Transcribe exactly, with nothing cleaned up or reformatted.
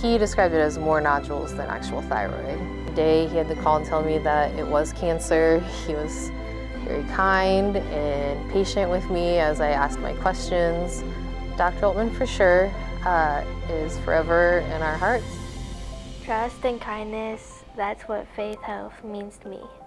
He described it as more nodules than actual thyroid. Today he had to call and tell me that it was cancer. He was very kind and patient with me as I asked my questions. Doctor Altman for sure uh, is forever in our hearts. Trust and kindness, that's what Faith Health means to me.